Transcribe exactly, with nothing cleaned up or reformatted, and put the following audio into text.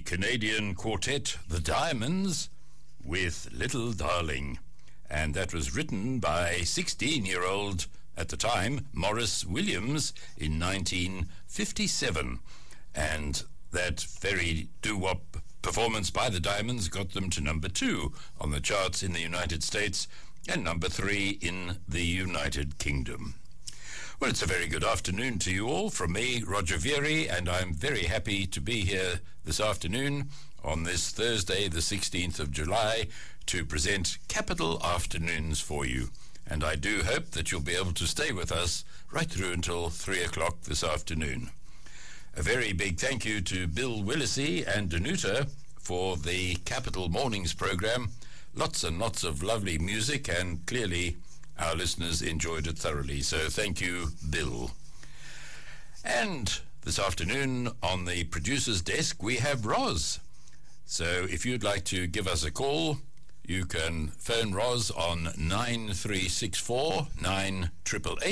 Canadian quartet The Diamonds with Little Darling. And that was written by sixteen-year-old, at the time, Maurice Williams in nineteen fifty-seven. And that very doo-wop performance by The Diamonds got them to number two on the charts in the United States and number three in the United Kingdom. Well, it's a very good afternoon to you all from me, Roger Vieri, and I'm very happy to be here this afternoon on this Thursday, the sixteenth of July, to present Capital Afternoons for you. And I do hope that you'll be able to stay with us right through until three o'clock this afternoon. A very big thank you to Bill Willisey and Danuta for the Capital Mornings program. Lots and lots of lovely music, and clearly our listeners enjoyed it thoroughly. So thank you, Bill. And this afternoon on the producer's desk we have Roz. So if you'd like to give us a call, you can phone Roz on nine three six four nine eight eight eight.